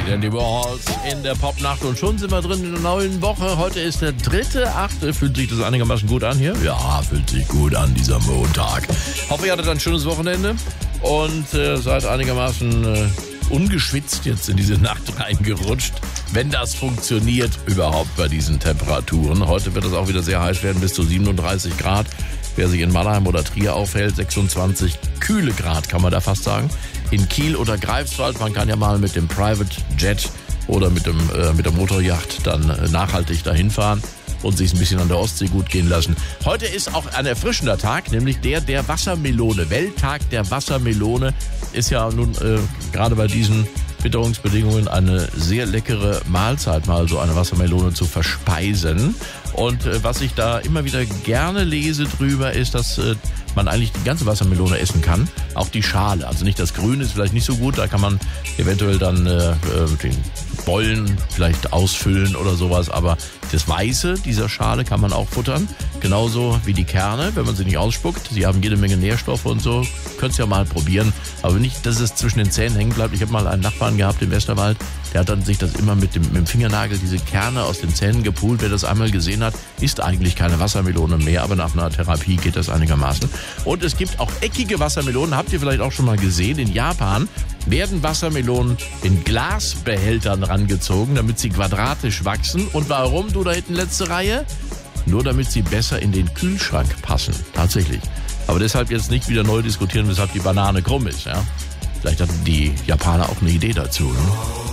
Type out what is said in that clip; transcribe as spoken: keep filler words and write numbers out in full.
Andy Warhols in der Popnacht und schon sind wir drin in der neuen Woche. Heute ist der dritte achte Fühlt sich das einigermaßen gut an hier? Ja, fühlt sich gut an, dieser Montag. Hoffe, ihr hattet ein schönes Wochenende und äh, seid einigermaßen äh, ungeschwitzt jetzt in diese Nacht reingerutscht. Wenn das funktioniert überhaupt bei diesen Temperaturen. Heute wird es auch wieder sehr heiß werden, bis zu siebenunddreißig Grad. Wer sich in Mannheim oder Trier aufhält, sechsundzwanzig kühle Grad kann man da fast sagen. In Kiel oder Greifswald, man kann ja mal mit dem Private Jet oder mit, dem, äh, mit der Motoryacht dann äh, nachhaltig dahin fahren und sich ein bisschen an der Ostsee gut gehen lassen. Heute ist auch ein erfrischender Tag, nämlich der der Wassermelone. Welttag der Wassermelone ist ja nun äh, gerade bei diesen Witterungsbedingungen eine sehr leckere Mahlzeit, mal so eine Wassermelone zu verspeisen. Und äh, was ich da immer wieder gerne lese drüber, ist, dass äh, man eigentlich die ganze Wassermelone essen kann. Auch die Schale. Also nicht das Grüne ist vielleicht nicht so gut. Da kann man eventuell dann äh, den Bollen vielleicht ausfüllen oder sowas. Aber das Weiße dieser Schale kann man auch futtern. Genauso wie die Kerne, wenn man sie nicht ausspuckt. Sie haben jede Menge Nährstoffe und so. Könnt ihr ja mal probieren. Aber nicht, dass es zwischen den Zähnen hängen bleibt. Ich habe mal einen Nachbarn gehabt im Westerwald. Der hat dann sich das immer mit dem, mit dem Fingernagel, diese Kerne aus den Zähnen gepult. Wer das einmal gesehen hat, ist eigentlich keine Wassermelone mehr. Aber nach einer Therapie geht das einigermaßen. Und es gibt auch eckige Wassermelonen. Habt ihr vielleicht auch schon mal gesehen? In Japan werden Wassermelonen in Glasbehältern rangezogen, damit sie quadratisch wachsen. Und warum, du da hinten letzte Reihe? Nur damit sie besser in den Kühlschrank passen. Tatsächlich. Aber deshalb jetzt nicht wieder neu diskutieren, weshalb die Banane krumm ist. Ja? Vielleicht hatten die Japaner auch eine Idee dazu. Ne?